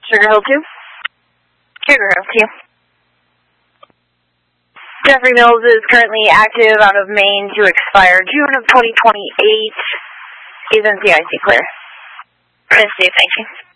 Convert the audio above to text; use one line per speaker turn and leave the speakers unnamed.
Sugar Hill 2.
Sugar Hill 2.
Jeffrey Mills is currently active out of Maine to expire June of 2028. He's in CIC clear.
Thank you.